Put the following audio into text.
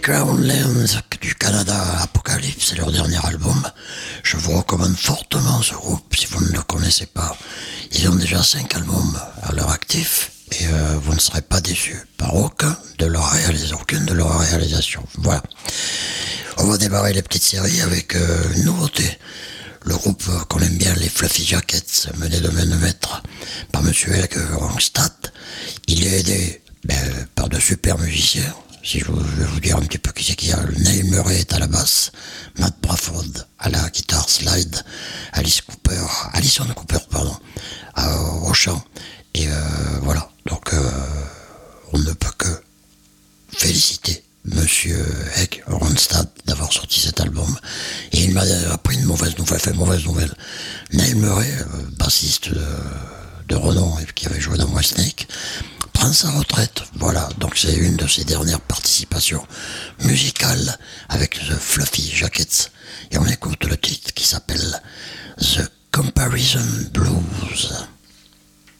Crownlands du Canada, Apocalypse, c'est leur dernier album. Je vous recommande fortement ce groupe si vous ne le connaissez pas. Ils ont déjà 5 albums à leur actif et vous ne serez pas déçus par aucune de leurs réalisations. Voilà. On va démarrer les petites séries avec une nouveauté. Le groupe qu'on aime bien, les Fluffy Jackets, mené de main de maître par Monsieur Helge Rangstad. Il est aidé par de super musiciens. Si je vais vous dire un petit peu qui c'est qu'il y a, Neil Murray est à la basse, Matt Bradford à la guitare slide, Alison Cooper, au chant. Et voilà, donc on ne peut que féliciter Monsieur Helge Rangstad d'avoir sorti cet album. Et il m'a appris une mauvaise nouvelle. Neil Murray, bassiste de renom qui avait joué dans Whitesnake, prend sa retraite. Voilà, donc c'est une de ses dernières participations musicales avec The Fluffy Jackets. Et on écoute le titre qui s'appelle The Comparison Blues.